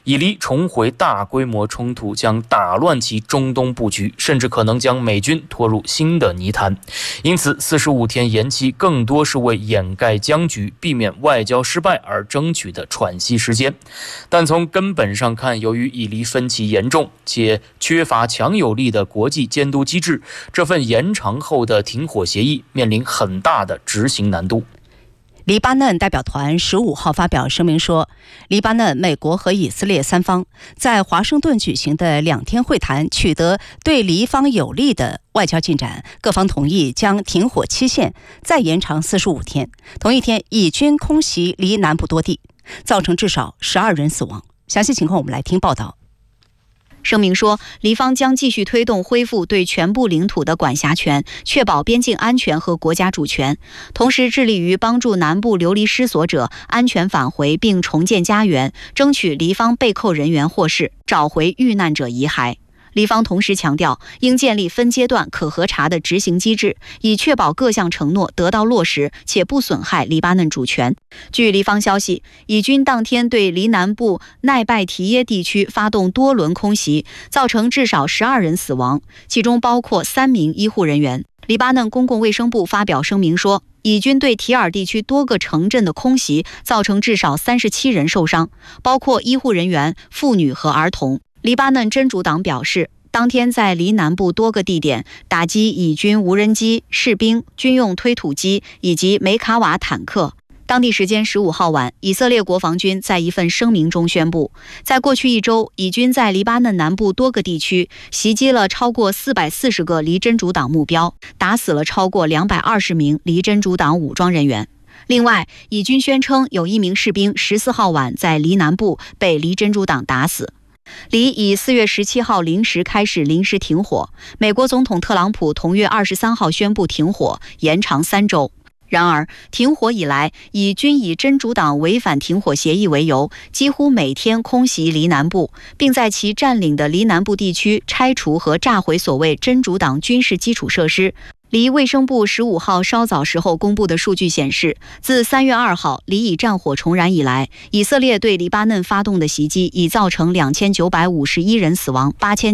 以黎重回大规模冲突将打乱其中东布局，甚至可能将美军拖入新的泥潭。因此45天延期更多是为掩盖僵局，避免外交失败而争取的喘息时间。但从根本上看，由于以黎分歧严重且缺乏强有力的国际监督机制，这份延长后的停火协议面临很大的执行难度。 黎巴嫩代表团15号发表声明说，黎巴嫩、美国和以色列三方在华盛顿举行的2天会谈取得对黎方有利的外交进展，各方同意将停火期限再延长45天。同一天，以军空袭黎南部多地，造成至少12人死亡。详细情况我们来听报道。 声明说，黎方将继续推动恢复对全部领土的管辖权，确保边境安全和国家主权，同时致力于帮助南部流离失所者安全返回并重建家园，争取黎方被扣人员获释，找回遇难者遗骸。黎方同时强调，应建立分阶段可核查的执行机制，以确保各项承诺得到落实，且不损害黎巴嫩主权。据黎方消息，以军当天对黎南部奈拜提耶地区发动多轮空袭，造成至少12人死亡，其中包括3名医护人员。黎巴嫩公共卫生部发表声明说，以军对提尔地区多个城镇的空袭造成至少37人受伤，包括医护人员、妇女和儿童。黎巴嫩真主党表示，当天在黎南部多个地点打击以军无人机、士兵、军用推土机以及梅卡瓦坦克。当地时间15号晚，以色列国防军在一份声明中宣布，在过去1周，以军在黎巴嫩南部多个地区袭击了超过440个黎真主党目标，打死了超过220名黎真主党武装人员。另外，以军宣称有1名士兵14号晚在黎南部被黎真主党打死。黎以4月17号零时开始临时停火，美国总统特朗普同月23号宣布停火，延长3周。然而，停火以来，以军以真主党违反停火协议为由，几乎每天空袭黎南部，并在其占领的黎南部地区拆除和炸毁所谓真主党军事基础设施。黎卫生部15号稍早时候公布的数据显示，自3月2号黎以战火重燃以来，以色列对黎巴嫩发动的袭击已造成2951人死亡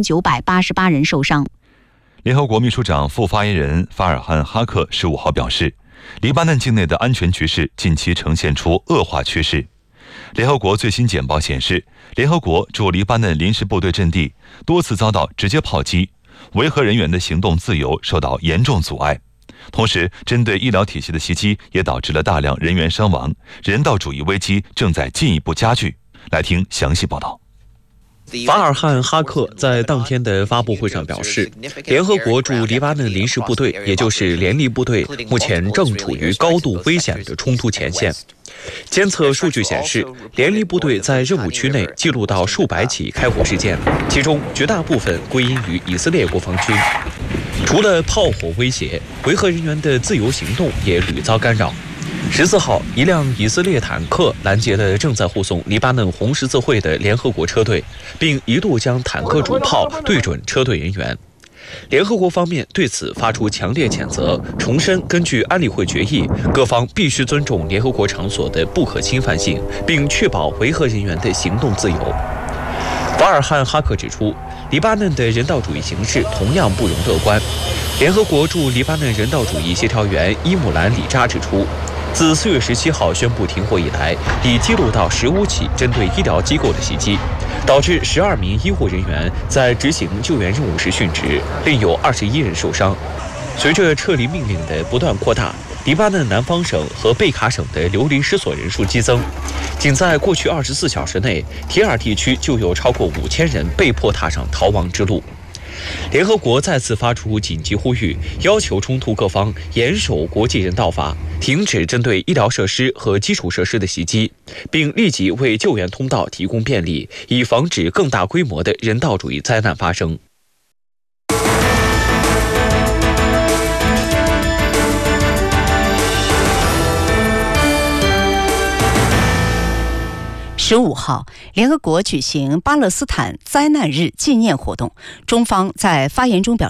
，8988人受伤。 联合国秘书长副发言人法尔汉·哈克15号表示，黎巴嫩境内的安全局势近期呈现出恶化趋势。联合国最新简报显示，联合国驻黎巴嫩临时部队阵地多次遭到直接炮击，维和人员的行动自由受到严重阻碍。同时，针对医疗体系的袭击也导致了大量人员伤亡，人道主义危机正在进一步加剧。来听详细报道。 法尔汉·哈克在当天的发布会上表示，联合国驻黎巴嫩临时部队，也就是联黎部队，目前正处于高度危险的冲突前线。监测数据显示，联黎部队在任务区内记录到数百起开火事件，其中绝大部分归因于以色列国防军。除了炮火威胁，维和人员的自由行动也屡遭干扰。14号，一辆以色列坦克拦截了正在护送黎巴嫩红十字会的联合国车队，并一度将坦克主炮对准车队人员。联合国方面对此发出强烈谴责，重申根据安理会决议，各方必须尊重联合国场所的不可侵犯性，并确保维和人员的行动自由。法尔汉·哈克指出，黎巴嫩的人道主义形势同样不容乐观。联合国驻黎巴嫩人道主义协调员伊姆兰·里扎指出，自4月17号宣布停火以来，已记录到15起针对医疗机构的袭击，导致12名医护人员在执行救援任务时殉职，另有21人受伤。随着撤离命令的不断扩大，黎巴嫩南方省和贝卡省的流离失所人数激增。仅在过去24小时内，提尔地区就有超过5000人被迫踏上逃亡之路。联合国再次发出紧急呼吁，要求冲突各方严守国际人道法，停止针对医疗设施和基础设施的袭击，并立即为救援通道提供便利，以防止更大规模的人道主义灾难发生。 15号，联合国举行巴勒斯坦灾难日纪念活动。中方在发言中表示，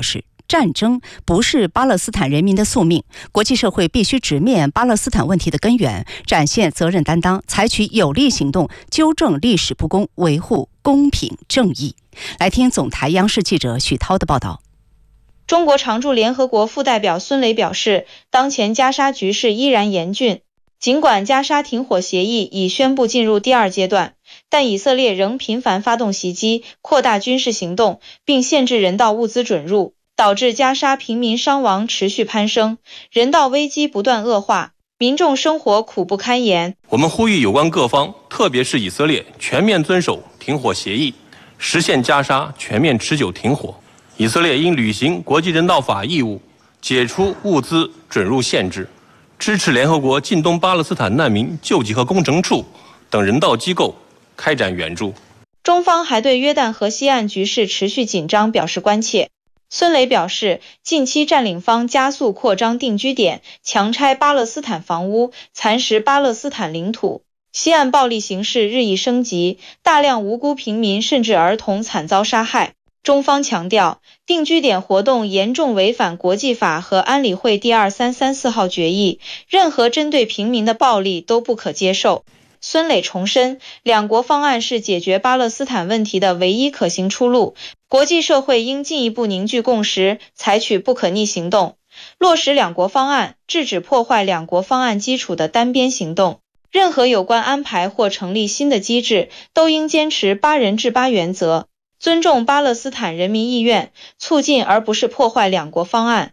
战争不是巴勒斯坦人民的宿命，国际社会必须直面巴勒斯坦问题的根源，展现责任担当，采取有力行动，纠正历史不公，维护公平正义。来听总台央视记者许涛的报道。 中国常驻联合国副代表孙磊表示，当前加沙局势依然严峻，尽管加沙停火协议已宣布进入第2阶段，但以色列仍频繁发动袭击，扩大军事行动，并限制人道物资准入，导致加沙平民伤亡持续攀升，人道危机不断恶化，民众生活苦不堪言。 我们呼吁有关各方，特别是以色列，全面遵守停火协议，实现加沙全面持久停火。以色列应履行国际人道法义务，解除物资准入限制，支持联合国近东巴勒斯坦难民救济和工程处等人道机构开展援助。 中方还对约旦河西岸局势持续紧张表示关切。孙磊表示，近期占领方加速扩张定居点，强拆巴勒斯坦房屋，蚕食巴勒斯坦领土，西岸暴力形势日益升级，大量无辜平民甚至儿童惨遭杀害。中方强调，定居点活动严重违反国际法和安理会第2334号决议，任何针对平民的暴力都不可接受。孙磊重申，两国方案是解决巴勒斯坦问题的唯一可行出路，国际社会应进一步凝聚共识，采取不可逆行动，落实两国方案，制止破坏两国方案基础的单边行动。任何有关安排或成立新的机制，都应坚持8人制8原则，尊重巴勒斯坦人民意愿，促进而不是破坏两国方案。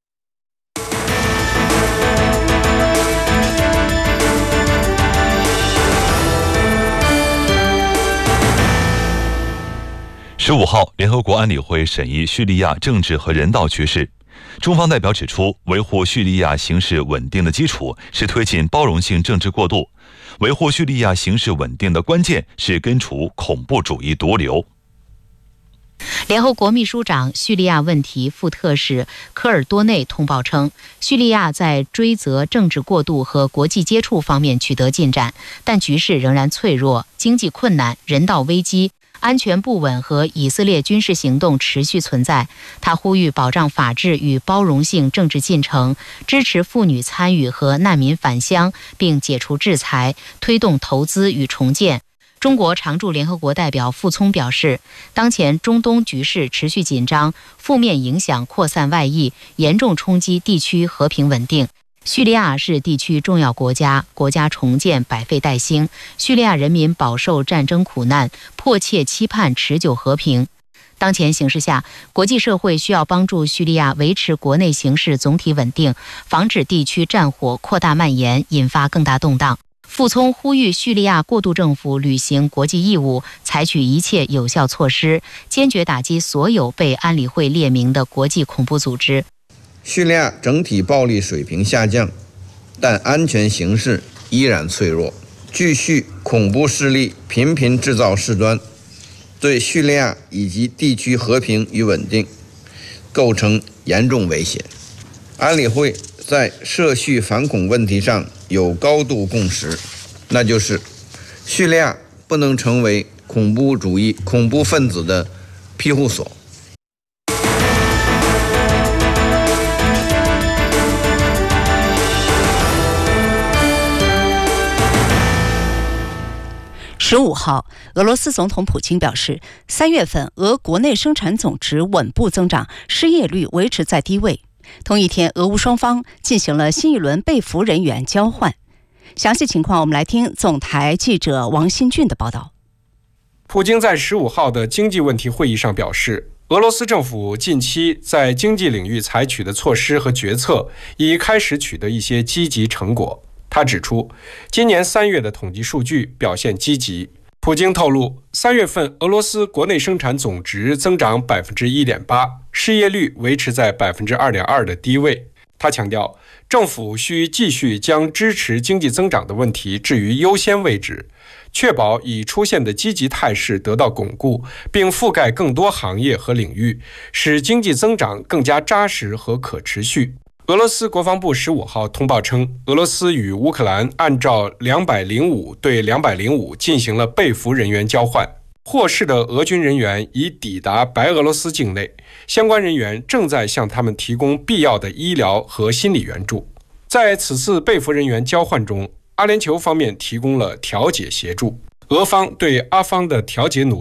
15号，联合国安理会审议叙利亚政治和人道局势。中方代表指出，维护叙利亚形势稳定的基础是推进包容性政治过渡，维护叙利亚形势稳定的关键是根除恐怖主义毒瘤。 联合国秘书长叙利亚问题副特使科尔多内通报称，叙利亚在追责政治过渡和国际接触方面取得进展，但局势仍然脆弱，经济困难、人道危机、安全不稳和以色列军事行动持续存在。他呼吁保障法治与包容性政治进程，支持妇女参与和难民返乡，并解除制裁，推动投资与重建。中国常驻联合国代表傅聪表示，当前中东局势持续紧张，负面影响扩散外溢，严重冲击地区和平稳定。叙利亚是地区重要国家，国家重建百废待兴，叙利亚人民饱受战争苦难，迫切期盼持久和平。当前形势下，国际社会需要帮助叙利亚维持国内形势总体稳定，防止地区战火扩大蔓延，引发更大动荡。傅聪呼吁叙利亚过渡政府履行国际义务，采取一切有效措施，坚决打击所有被安理会列明的国际恐怖组织。 叙利亚整体暴力水平下降，但安全形势依然脆弱，继续恐怖势力频频制造事端，对叙利亚以及地区和平与稳定构成严重威胁。安理会在涉叙反恐问题上有高度共识，那就是叙利亚不能成为恐怖主义恐怖分子的庇护所。 15号，俄罗斯总统普京表示，3月份俄国内生产总值稳步增长，失业率维持在低位。同一天，俄乌双方进行了新一轮被俘人员交换。详细情况，我们来听总台记者王新俊的报道。 普京在15号的经济问题会议上表示，俄罗斯政府近期在经济领域采取的措施和决策已开始取得一些积极成果。他指出，今年3月的统计数据表现积极。普京透露，3月份俄罗斯国内生产总值增长 1.8%， 失业率维持在 2.2% 的低位。他强调，政府需继续将支持经济增长的问题置于优先位置，确保已出现的积极态势得到巩固，并覆盖更多行业和领域，使经济增长更加扎实和可持续。俄罗斯国防部15号通报称，俄罗斯与乌克兰按照205对205进行了被俘人员交换。 获释的俄军人员已抵达白俄罗斯境内，相关人员正在向他们提供必要的医疗和心理援助。在此次被俘人员交换中，阿联酋方面提供了调解协助，俄方对阿方的调解努力